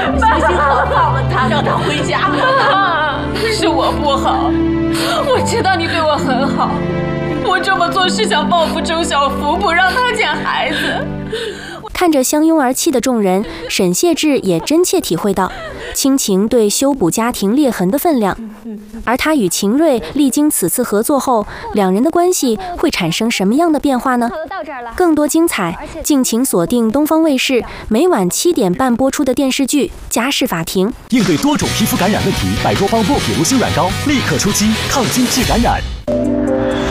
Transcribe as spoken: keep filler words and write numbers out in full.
星星好放了他，让他回家吧。 是我不好，我知道你对我很好，我这么做是想报复周小福，不让他见孩子。 看着相拥而泣的众人，沈燮志也真切体会到亲情对修补家庭裂痕的分量。而他与秦瑞历经此次合作后，两人的关系会产生什么样的变化呢？更多精彩，敬请锁定东方卫视每晚七点半播出的电视剧《家事法庭》。 应对多种皮肤感染问题，百多方薄皮芦锌软膏立刻出击，抗菌治感染。